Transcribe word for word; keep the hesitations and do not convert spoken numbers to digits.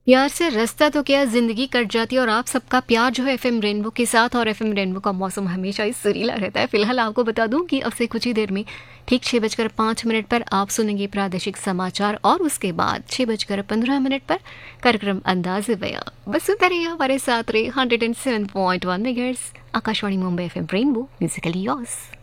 प्यार से रास्ता तो क्या जिंदगी कट जाती है और आप सबका प्यार जो है एफएम रेनबो के साथ। और एफएम रेनबो का मौसम हमेशा ही सुरीला रहता है। फिलहाल आपको बता दूं कि अब से कुछ ही देर में ठीक छः बजकर पाँच मिनट पर आप सुनेंगे प्रादेशिक समाचार और उसके बाद छः बजकर पंद्रह मिनट पर कार्यक्रम अंदाज बया। बस सुनते रहिए हमारे साथ रहे hundred and seven point one megahertz Akashvani Mumbai FM rainbow Musically yours.